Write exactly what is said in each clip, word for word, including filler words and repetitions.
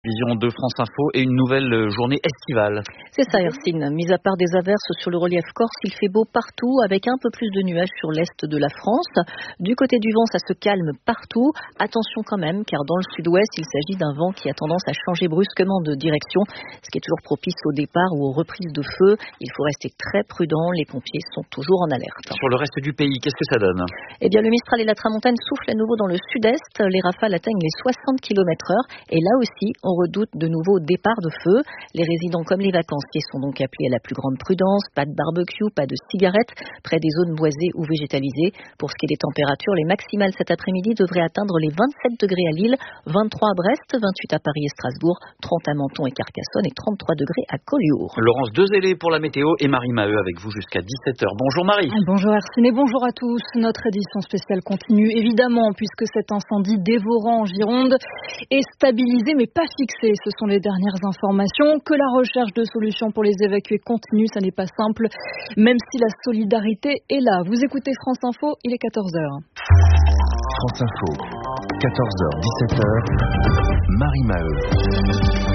vision de France Info et une nouvelle journée estivale. C'est ça, Hercine. Mis à part des averses sur le relief corse, il fait beau partout avec un peu plus de nuages sur l'est de la France. Du côté du vent, ça se calme partout. Attention quand même, car dans le sud-ouest, il s'agit d'un vent qui a tendance à changer brusquement de direction, ce qui est toujours propice au départ ou aux reprises de feu. Il faut rester très prudent. Les pompiers sont toujours en alerte. Sur le reste du pays, qu'est-ce que ça donne ? Eh bien, le Mistral et la Tramontane soufflent à nouveau dans le sud-est. Les rafales atteignent les soixante kilomètres heure. Et là aussi, on redoute de nouveaux départs de feu. Les résidents comme les vacanciers sont donc appelés à la plus grande prudence. Pas de barbecue, pas de cigarettes près des zones boisées ou végétalisées. Pour ce qui est des températures, les maximales cet après-midi devraient atteindre les vingt-sept degrés à Lille, vingt-trois à Brest, vingt-huit à Paris et Strasbourg, trente à Menton et Carcassonne et trente-trois degrés à Collioure. Laurence Dezélé pour la météo et Marie Maheu avec vous jusqu'à dix-sept heures. Bonjour Marie. Bonjour Hercine et bonjour à tous. Notre édition spéciale continue évidemment puisque cet incendie dévorant en Gironde est stabilisé mais pas fixé. Ce sont les dernières informations. Que la recherche de solutions pour les évacuer continue, ça n'est pas simple, même si la solidarité est là. Vous écoutez France Info, il est quatorze heures. France Info, quatorze heures dix-sept heures, Marie Maheu.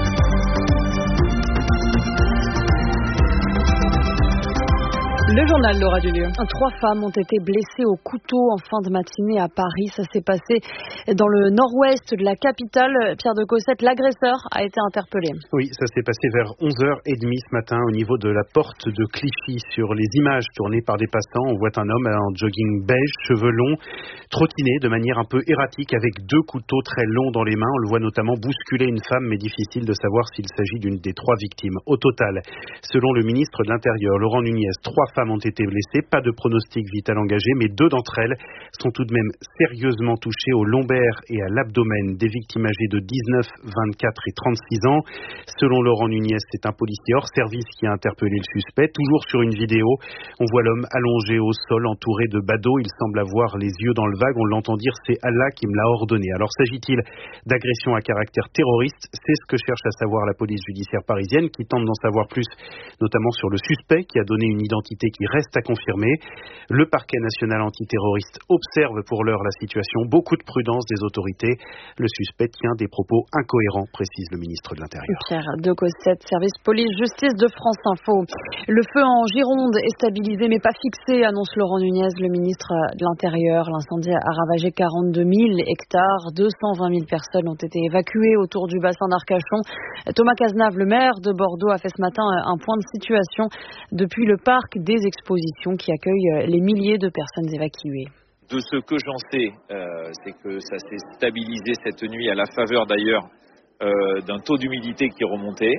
Le journal Laura Dulieu. Trois femmes ont été blessées au couteau en fin de matinée à Paris. Ça s'est passé dans le nord-ouest de la capitale. Pierre de Cossette, l'agresseur a été interpellé. Oui, ça s'est passé vers onze heures trente ce matin au niveau de la porte de Clichy. Sur les images tournées par des passants, on voit un homme en jogging beige, cheveux longs, trottiné de manière un peu erratique avec deux couteaux très longs dans les mains. On le voit notamment bousculer une femme, mais difficile de savoir s'il s'agit d'une des trois victimes. Au total, selon le ministre de l'Intérieur, Laurent Nunez, trois femmes ont été blessées, pas de pronostic vital engagé, mais deux d'entre elles sont tout de même sérieusement touchées au lombaire et à l'abdomen, des victimes âgées de dix-neuf, vingt-quatre et trente-six ans. Selon Laurent Nunez, c'est un policier hors service qui a interpellé le suspect. Toujours sur une vidéo, on voit l'homme allongé au sol, entouré de badauds. Il semble avoir les yeux dans le vague. On l'entend dire « c'est Allah qui me l'a ordonné ». Alors s'agit-il d'agression à caractère terroriste ? C'est ce que cherche à savoir la police judiciaire parisienne, qui tente d'en savoir plus, notamment sur le suspect qui a donné une identité qui reste à confirmer. Le parquet national antiterroriste observe pour l'heure la situation. Beaucoup de prudence des autorités. Le suspect tient des propos incohérents, précise le ministre de l'Intérieur. Pierre de Cossette, service police-justice de France Info. Le feu en Gironde est stabilisé mais pas fixé, annonce Laurent Nunez, le ministre de l'Intérieur. L'incendie a ravagé quarante-deux mille hectares. deux cent vingt mille personnes ont été évacuées autour du bassin d'Arcachon. Thomas Cazenave, le maire de Bordeaux, a fait ce matin un point de situation depuis le parc des expositions qui accueille les milliers de personnes évacuées. De ce que j'en sais, euh, c'est que ça s'est stabilisé cette nuit à la faveur d'ailleurs euh, d'un taux d'humidité qui remontait.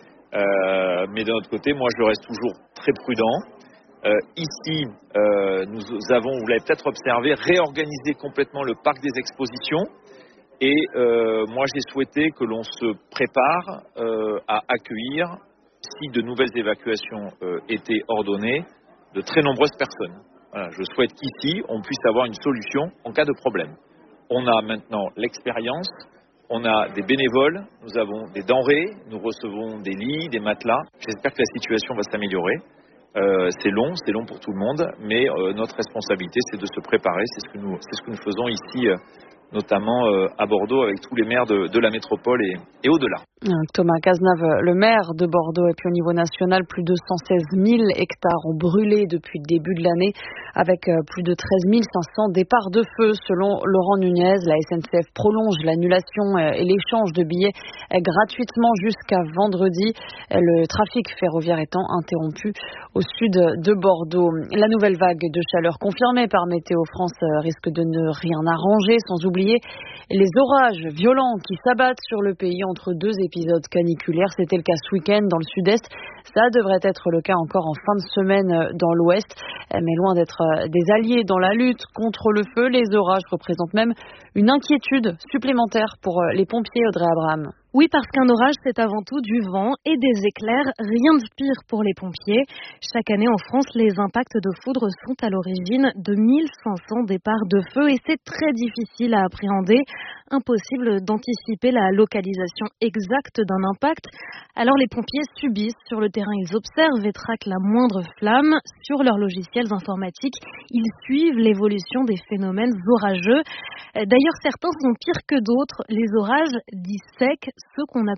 Euh, mais d'un autre côté, moi je reste toujours très prudent. Euh, ici, euh, nous avons, vous l'avez peut-être observé, réorganisé complètement le parc des expositions. Et euh, moi j'ai souhaité que l'on se prépare euh, à accueillir, si de nouvelles évacuations euh, étaient ordonnées, de très nombreuses personnes. Voilà, je souhaite qu'ici, on puisse avoir une solution en cas de problème. On a maintenant l'expérience, on a des bénévoles, nous avons des denrées, nous recevons des lits, des matelas. J'espère que la situation va s'améliorer. Euh, c'est long, c'est long pour tout le monde, mais euh, notre responsabilité, c'est de se préparer. C'est ce que nous, c'est ce que nous faisons ici, euh, notamment euh, à Bordeaux, avec tous les maires de, de la métropole et, et au-delà. Thomas Cazenave, le maire de Bordeaux, et puis au niveau national, plus de cent seize mille hectares ont brûlé depuis le début de l'année, avec plus de treize mille cinq cents départs de feu. Selon Laurent Nunez, la S N C F prolonge l'annulation et l'échange de billets gratuitement jusqu'à vendredi, le trafic ferroviaire étant interrompu au sud de Bordeaux. La nouvelle vague de chaleur confirmée par Météo France risque de ne rien arranger, sans oublier les orages violents qui s'abattent sur le pays entre deux épisodes caniculaires. C'était le cas ce week-end dans le sud-est. Ça devrait être le cas encore en fin de semaine dans l'ouest. Mais loin d'être des alliés dans la lutte contre le feu, les orages représentent même une inquiétude supplémentaire pour les pompiers. Audrey Abraham. Oui, parce qu'un orage, c'est avant tout du vent et des éclairs. Rien de pire pour les pompiers. Chaque année en France, les impacts de foudre sont à l'origine de mille cinq cents départs de feu et c'est très difficile à appréhender. Impossible d'anticiper la localisation exacte d'un impact. Alors les pompiers subissent sur le terrain, ils observent et traquent la moindre flamme. Sur leurs logiciels informatiques, ils suivent l'évolution des phénomènes orageux. D'ailleurs, certains sont pires que d'autres. Les orages dits secs, ceux qu'on a